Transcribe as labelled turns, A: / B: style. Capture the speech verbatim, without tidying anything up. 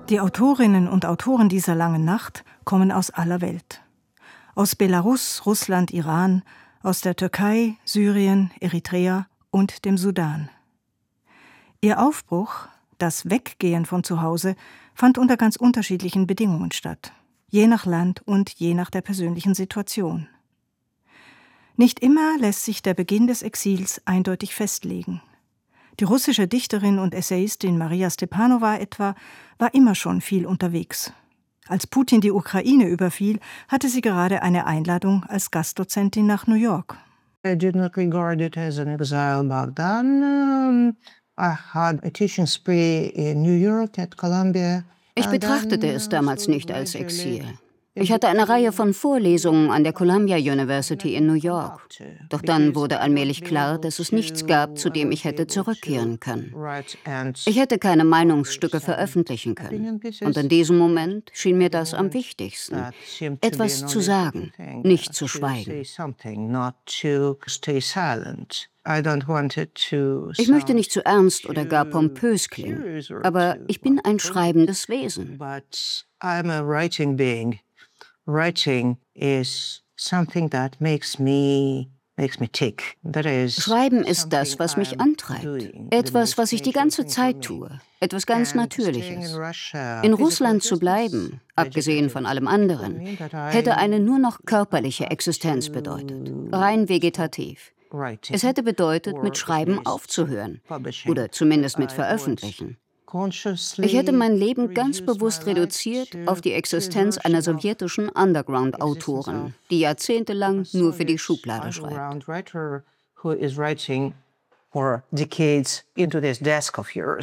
A: Die Autorinnen und Autoren dieser langen Nacht kommen aus aller Welt. Aus Belarus, Russland, Iran, aus der Türkei, Syrien, Eritrea und dem Sudan. Ihr Aufbruch, das Weggehen von zu Hause, fand unter ganz unterschiedlichen Bedingungen statt, je nach Land und je nach der persönlichen Situation. Nicht immer lässt sich der Beginn des Exils eindeutig festlegen. Die russische Dichterin und Essayistin Maria Stepanowa etwa war immer schon viel unterwegs. Als Putin die Ukraine überfiel, hatte sie gerade eine Einladung als Gastdozentin nach New York.
B: I did not regard it as an exile back then. Um, I had a teaching spree in New York at Columbia.
C: Ich betrachtete es damals nicht als Exil. Ich hatte eine Reihe von Vorlesungen an der Columbia University in New York. Doch dann wurde allmählich klar, dass es nichts gab, zu dem ich hätte zurückkehren können. Ich hätte keine Meinungsstücke veröffentlichen können. Und in diesem Moment schien mir das am wichtigsten, etwas zu sagen, nicht zu schweigen. Ich möchte nicht zu ernst oder gar pompös klingen, aber ich bin ein schreibendes Wesen.
B: Writing is something that makes me makes me tick. That is
C: Schreiben ist das, was mich antreibt. Etwas, was ich die ganze Zeit tue. Etwas ganz Natürliches. In Russland zu bleiben, abgesehen von allem anderen, hätte eine nur noch körperliche Existenz bedeutet. Rein vegetativ. Es hätte bedeutet, mit Schreiben aufzuhören. Oder zumindest mit Veröffentlichen. Ich hätte mein Leben ganz bewusst reduziert auf die Existenz einer sowjetischen Underground-Autorin, die jahrzehntelang nur für die Schublade schreibt.